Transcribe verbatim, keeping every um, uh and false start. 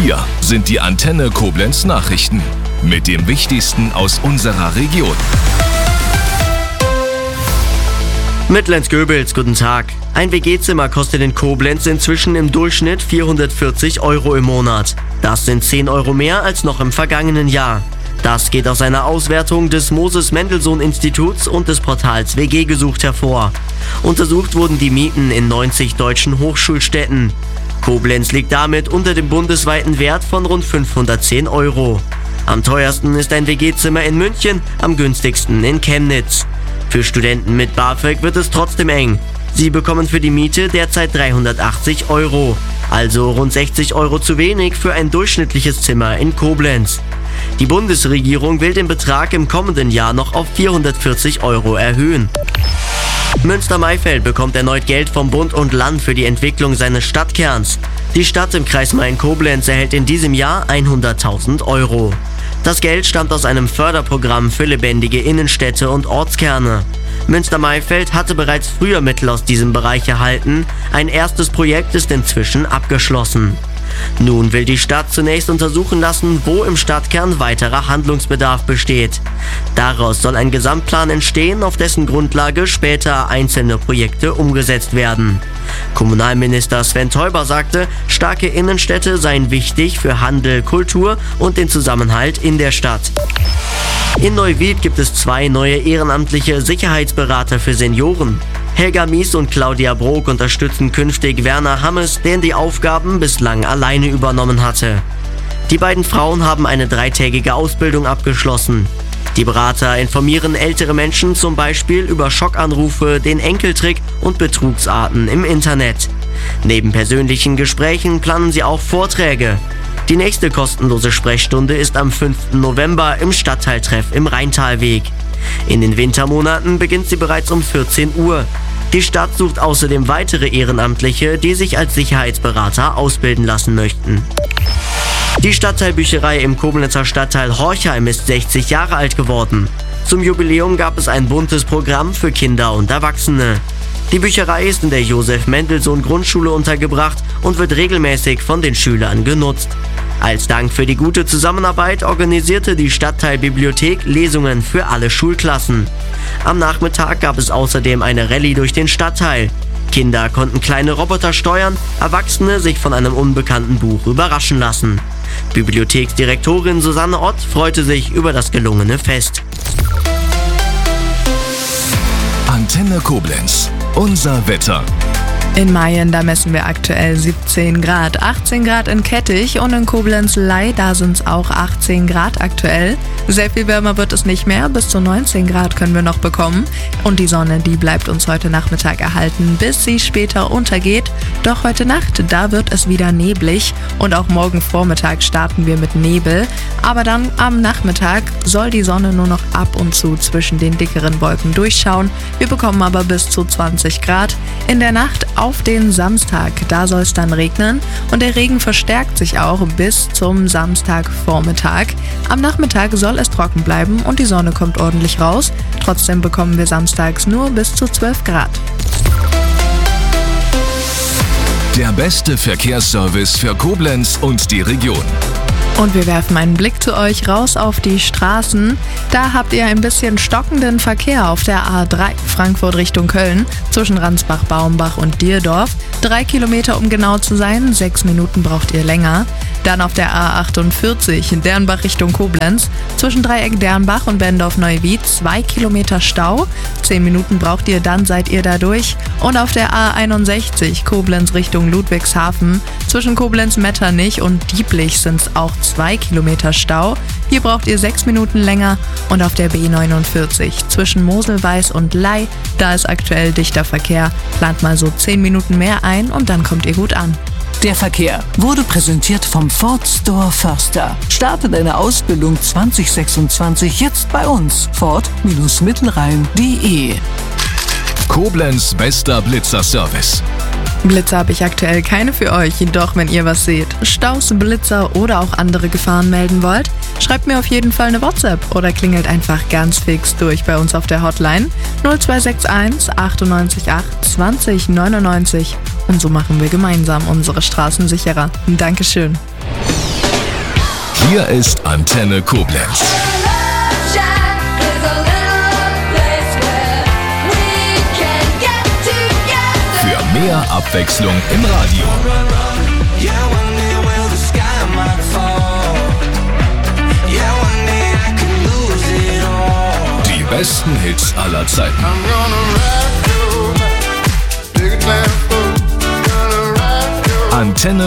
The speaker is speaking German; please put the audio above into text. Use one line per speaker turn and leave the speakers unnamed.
Hier sind die Antenne Koblenz Nachrichten mit dem Wichtigsten aus unserer Region.
Mit Lenz Goebels, guten Tag. Ein W G-Zimmer kostet in Koblenz inzwischen im Durchschnitt vierhundertvierzig Euro im Monat. Das sind zehn Euro mehr als noch im vergangenen Jahr. Das geht aus einer Auswertung des Moses-Mendelssohn-Instituts und des Portals W G gesucht hervor. Untersucht wurden die Mieten in neunzig deutschen Hochschulstädten. Koblenz liegt damit unter dem bundesweiten Wert von rund fünfhundertzehn Euro. Am teuersten ist ein W G-Zimmer in München, am günstigsten in Chemnitz. Für Studenten mit BAföG wird es trotzdem eng. Sie bekommen für die Miete derzeit dreihundertachtzig Euro, also rund sechzig Euro zu wenig für ein durchschnittliches Zimmer in Koblenz. Die Bundesregierung will den Betrag im kommenden Jahr noch auf vierhundertvierzig Euro erhöhen. Münster-Maifeld bekommt erneut Geld vom Bund und Land für die Entwicklung seines Stadtkerns. Die Stadt im Kreis Main-Koblenz erhält in diesem Jahr hunderttausend Euro. Das Geld stammt aus einem Förderprogramm für lebendige Innenstädte und Ortskerne. Münster-Maifeld hatte bereits früher Mittel aus diesem Bereich erhalten. Ein erstes Projekt ist inzwischen abgeschlossen. Nun will die Stadt zunächst untersuchen lassen, wo im Stadtkern weiterer Handlungsbedarf besteht. Daraus soll ein Gesamtplan entstehen, auf dessen Grundlage später einzelne Projekte umgesetzt werden. Kommunalminister Sven Teuber sagte, starke Innenstädte seien wichtig für Handel, Kultur und den Zusammenhalt in der Stadt. In Neuwied gibt es zwei neue ehrenamtliche Sicherheitsberater für Senioren. Helga Mies und Claudia Brok unterstützen künftig Werner Hammes, der die Aufgaben bislang alleine übernommen hatte. Die beiden Frauen haben eine dreitägige Ausbildung abgeschlossen. Die Berater informieren ältere Menschen zum Beispiel über Schockanrufe, den Enkeltrick und Betrugsarten im Internet. Neben persönlichen Gesprächen planen sie auch Vorträge. Die nächste kostenlose Sprechstunde ist am fünften November im Stadtteiltreff im Rheintalweg. In den Wintermonaten beginnt sie bereits um vierzehn Uhr. Die Stadt sucht außerdem weitere Ehrenamtliche, die sich als Sicherheitsberater ausbilden lassen möchten. Die Stadtteilbücherei im Koblenzer Stadtteil Horchheim ist sechzig Jahre alt geworden. Zum Jubiläum gab es ein buntes Programm für Kinder und Erwachsene. Die Bücherei ist in der Josef-Mendelssohn-Grundschule untergebracht und wird regelmäßig von den Schülern genutzt. Als Dank für die gute Zusammenarbeit organisierte die Stadtteilbibliothek Lesungen für alle Schulklassen. Am Nachmittag gab es außerdem eine Rallye durch den Stadtteil. Kinder konnten kleine Roboter steuern, Erwachsene sich von einem unbekannten Buch überraschen lassen. Bibliotheksdirektorin Susanne Ott freute sich über das gelungene Fest.
Antenne Koblenz, unser Wetter.
In Mayen, da messen wir aktuell siebzehn Grad, achtzehn Grad in Kettich und in Koblenz-Ley, da sind es auch achtzehn Grad aktuell. Sehr viel wärmer wird es nicht mehr, bis zu neunzehn Grad können wir noch bekommen. Und die Sonne, die bleibt uns heute Nachmittag erhalten, bis sie später untergeht. Doch heute Nacht, da wird es wieder neblig und auch morgen Vormittag starten wir mit Nebel. Aber dann am Nachmittag soll die Sonne nur noch ab und zu zwischen den dickeren Wolken durchschauen. Wir bekommen aber bis zu zwanzig Grad. In der Nacht auf den Samstag, da soll es dann regnen und der Regen verstärkt sich auch bis zum Samstagvormittag. Am Nachmittag soll es trocken bleiben und die Sonne kommt ordentlich raus. Trotzdem bekommen wir samstags nur bis zu zwölf Grad.
Der beste Verkehrsservice für Koblenz und die Region.
Und wir werfen einen Blick zu euch raus auf die Straßen. Da habt ihr ein bisschen stockenden Verkehr auf der A drei Frankfurt Richtung Köln zwischen Ransbach, Baumbach und Dierdorf. Drei Kilometer, um genau zu sein, sechs Minuten braucht ihr länger. Dann auf der A achtundvierzig in Dernbach Richtung Koblenz zwischen Dreieck Dernbach und Bendorf-Neuwied zwei Kilometer Stau. Zehn Minuten braucht ihr, dann seid ihr da durch. Und auf der A einundsechzig Koblenz Richtung Ludwigshafen zwischen Koblenz-Metternich und Dieblich sind es auch zwei Kilometer Stau. Hier braucht ihr sechs Minuten länger. Und auf der B neunundvierzig zwischen Moselweiß und Ley, da ist aktuell dichter Verkehr. Plant mal so zehn Minuten mehr ein und dann kommt ihr gut an.
Der Verkehr wurde präsentiert vom Ford Store Förster. Starte deine Ausbildung zwanzig sechsundzwanzig jetzt bei uns. Ford Mittelrhein punkt de.
Koblenz bester Blitzer-Service.
Blitzer habe ich aktuell keine für euch, doch wenn ihr was seht, Staus, Blitzer oder auch andere Gefahren melden wollt, schreibt mir auf jeden Fall eine WhatsApp oder klingelt einfach ganz fix durch bei uns auf der Hotline null zwei sechs eins achtundneunzig acht zwanzig neunundneunzig und so machen wir gemeinsam unsere Straßen sicherer. Dankeschön.
Hier ist Antenne Koblenz. Für mehr Abwechslung im Radio. Die besten Hits aller Zeiten. Antenne